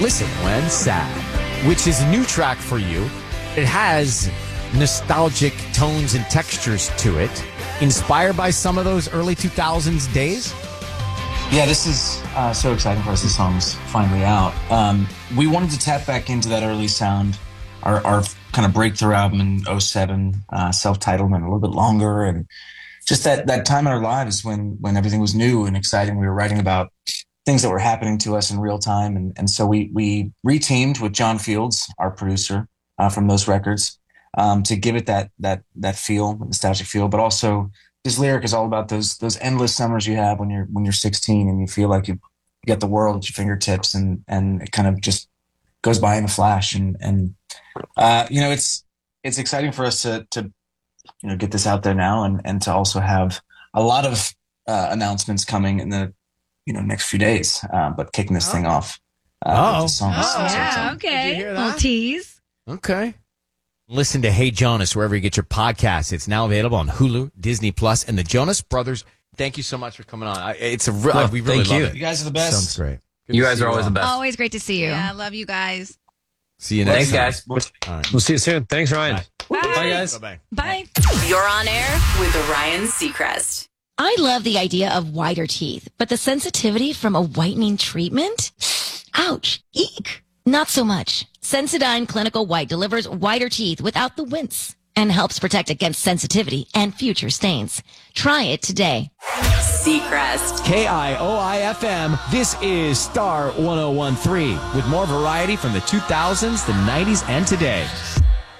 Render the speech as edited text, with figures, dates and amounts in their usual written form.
Listen When Sad, which is a new track for you. It has nostalgic tones and textures to it, inspired by some of those early 2000s days. Yeah, this is so exciting for us. This song's finally out. We wanted to tap back into that early sound. Our kind of breakthrough album in 07, self-titled and a little bit longer, and just that time in our lives when everything was new and exciting. We were writing about things that were happening to us in real time. And so we re-teamed with John Fields, our producer from those records, to give it that feel, nostalgic feel. But also his lyric is all about those endless summers you have when you're 16 and you feel like you get the world at your fingertips, and it kind of just goes by in a flash. And it's exciting for us to get this out there now, and to also have a lot of announcements coming in the next few days, but kicking this thing off. With the song. Yeah, okay. Little tease. Okay. Listen to Hey Jonas wherever you get your podcasts. It's now available on Hulu, Disney Plus, and the Jonas Brothers. Thank you so much for coming on. We really love it. You guys are the best. Sounds great. You guys are always the best. Always great to see you. Yeah, I love you guys. See you next time. Thanks, guys. All right. We'll see you soon. Thanks, Ryan. Bye. Bye. guys. Bye-bye. Bye. You're on air with Ryan Seacrest. I love the idea of whiter teeth, but the sensitivity from a whitening treatment? Ouch. Eek. Not so much. Sensodyne Clinical White delivers whiter teeth without the wince and helps protect against sensitivity and future stains. Try it today. Seacrest. KIOIFM. This is Star 1013 with more variety from the 2000s, the 90s, and today.